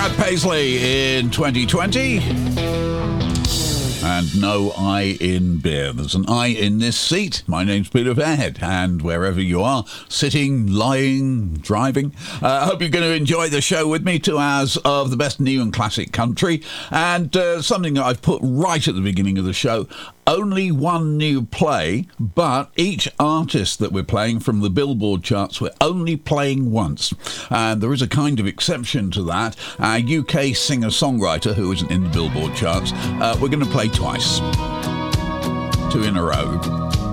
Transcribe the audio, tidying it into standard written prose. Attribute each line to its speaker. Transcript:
Speaker 1: Brad Paisley in 2020. And no I in beer. There's an I in this seat. My name's Peter Fairhead, and wherever you are, sitting, lying, driving, I hope you're going to enjoy the show with me. 2 hours of the best new and classic country, and something that I've put right at the beginning of the show. Only one new play, but each artist that we're playing from the Billboard charts, we're only playing once. And there is a kind of exception to that. Our UK singer-songwriter, who isn't in the Billboard charts, we're going to play twice. 2 in a row.